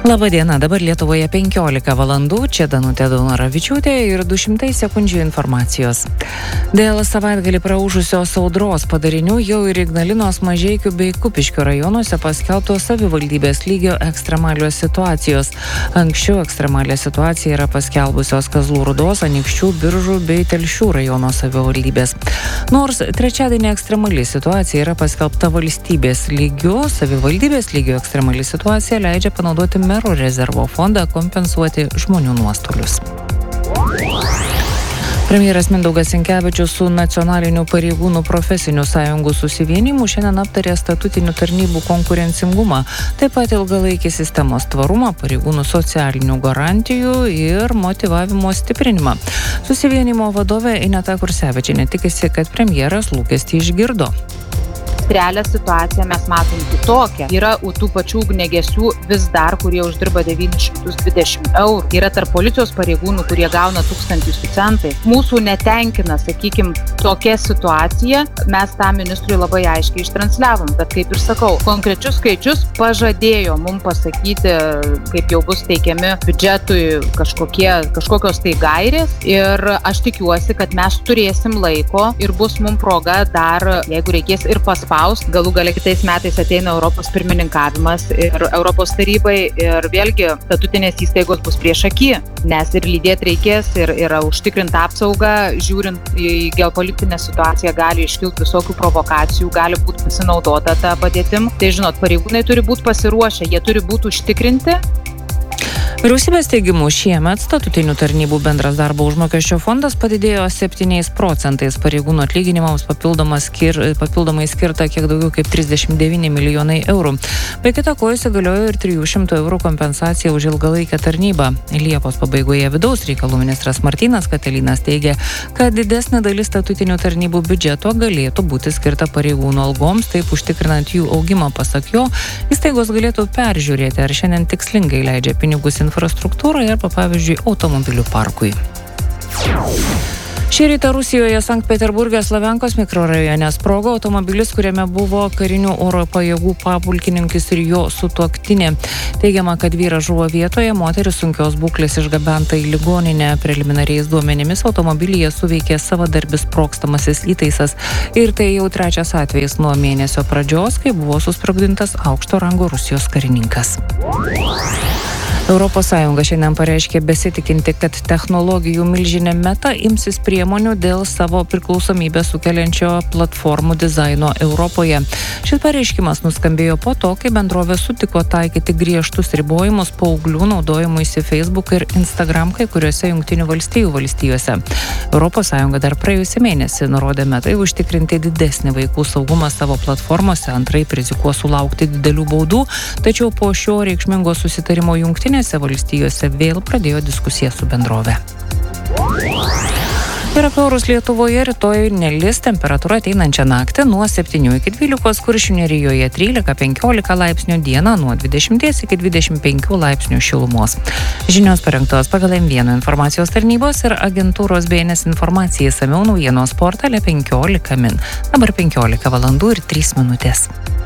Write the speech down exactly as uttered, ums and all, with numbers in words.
Labadiena, dabar Lietuvoje penkiolika valandų, čia Danutė Daunoravičiūtė ir du šimtai sekundžių informacijos. Dėl savaitgalį praūžusios audros padarinių jau ir Ignalinos, Mažeikių bei Kupiškio rajonuose paskelbtos savivaldybės lygio ekstremalios situacijos. Anksčiau ekstremalią situaciją yra paskelbusios Kazlų Rūdos, Anykščių, Biržų bei Telšių rajono savivaldybės. Nors trečiadienį ekstremali situacija yra paskelbta valstybės lygiu, savivaldybės lygio ekstremali situacija leidžia panaudoti Mero rezervo fondą kompensuoti žmonių nuostolius. Premjeras Mindaugas Sinkevičius su nacionalinių pareigūnų profesinių sąjungų susivienijimu šiandien aptarė statutinių tarnybų konkurencingumą, taip pat ilgalaikį sistemos tvarumą, pareigūnų socialinių garantijų ir motyvavimo stiprinimą. Susivienijimo vadovė Ineta Kursevičienė tikisi, kad premjeras lūkestį išgirdo. Realią situaciją mes matom kitokią. Yra tų pačių ugniagesių vis dar, kurie uždirba devynis šimtus dvidešimt eurų. Yra tarp policijos pareigūnų, kurie gauna tūkstantį su centais. Mūsų netenkina, sakykime, tokia situacija. Mes tą ministrui labai aiškiai ištransliavom. Bet kaip ir sakau, konkrečius skaičius pažadėjo mums pasakyti, kaip jau bus teikiami biudžetui kažkokie, kažkokios tai gairės. Ir aš tikiuosi, kad mes turėsim laiko ir bus mums proga dar, jeigu reikės, ir paspaudyti. Galų gale kitais metais ateina Europos pirmininkavimas ir Europos tarybai ir vėlgi statutinės įstaigos bus prieš akį, nes ir lydėti reikės ir yra užtikrinta apsauga, žiūrint į geopolitinę situaciją gali iškilti visokių provokacijų, gali būti pasinaudota tą padėtim. Tai žinot, pareigūnai turi būti pasiruošę, jie turi būti užtikrinti. Vyriausybės teigimu šiemet statutinių tarnybų bendras darbo užmokesčio fondas padidėjo septyniais procentais. Pareigūnų atlyginimams skir, papildomai skirta kiek daugiau kaip trisdešimt devyni milijonai eurų. Be kita ko įsigaliojo ir trijų šimtų eurų kompensacija už ilgalaikę tarnybą. Liepos pabaigoje vidaus reikalų ministras Martynas Katilinas teigia, kad didesnė dalis statutinių tarnybų biudžeto galėtų būti skirta pareigūnų algoms, taip užtikrinant jų augimą. Pasak jo, įstaigos galėtų peržiūrėti, ar šiandien tikslingai leidžia pinigus infrastruktūrai arba, pavyzdžiui, automobilių parkui. Šį rytą Rusijoje Sankt Peterburge Slavenkos mikrorajone sprogo automobilis, kuriame buvo karinių oro pajėgų papulkininkis ir jo sutuoktinė. Teigiama, kad vyras žuvo vietoje, moteris sunkios būklės išgabenta į ligoninę. Preliminariais duomenimis automobilyje suveikė savadarbis sprogstamasis įtaisas. Ir tai jau trečias atvejis nuo mėnesio pradžios, kai buvo susprogdintas aukšto rango Rusijos karininkas. Europos Sąjunga šiandien pareiškė besitikinti, kad technologijų milžinė Meta imsis priemonių dėl savo priklausomybę sukeliančio platformų dizaino Europoje. Šis pareiškimas nuskambėjo po to, kai bendrovė sutiko taikyti griežtus ribojimus paauglių naudojimuisi Facebook ir Instagram kai kuriuose Jungtinių valstijų valstijose. Europos Sąjunga dar praėjusį mėnesį nurodė Metai užtikrinti didesnį vaikų saugumą savo platformose, antraip rizikuos sulaukti didelių baudų, tačiau po šio reikšmingo susitarimo Jungtinėse valstijose vėl pradėjo diskusiją su bendrove. Ir apie orus Lietuvoje rytoj nelis, temperatūra ateinančią naktį nuo septynių iki dvylikos, Kuršių nerijoje trylika penkiolika laipsnių, dieną nuo dvidešimt iki dvidešimt penkių laipsnių šilumos. Žinios parengtos pagal M vienas informacijos tarnybos ir agentūros B N S informacijai išsamiau naujienos portale penkiolika min. Dabar penkiolika valandų ir trys minutės.